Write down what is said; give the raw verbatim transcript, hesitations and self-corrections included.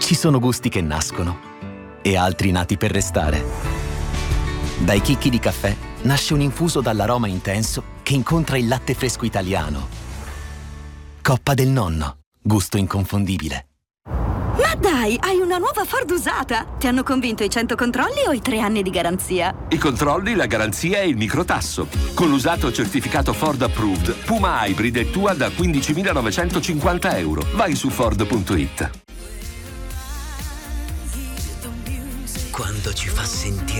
Ci sono gusti che nascono e altri nati per restare. Dai chicchi di caffè nasce un infuso dall'aroma intenso che incontra il latte fresco italiano. Coppa del Nonno, gusto inconfondibile. Ma dai, hai una nuova Ford usata! Ti hanno convinto i cento controlli o i tre anni di garanzia? I controlli, la garanzia e il microtasso. Con l'usato certificato Ford Approved, Puma Hybrid è tua da quindicimilanovecentocinquanta euro. Vai su Ford punto it. Quando ci fa sentire